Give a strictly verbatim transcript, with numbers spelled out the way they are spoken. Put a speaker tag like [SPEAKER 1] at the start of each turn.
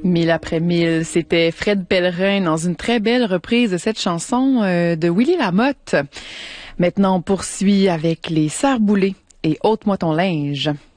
[SPEAKER 1] Mille après mille, c'était Fred Pellerin dans une très belle reprise de cette chanson euh, de Willy Lamotte. Maintenant, on poursuit avec les Sœurs Boulay et Ôte-moi ton linge.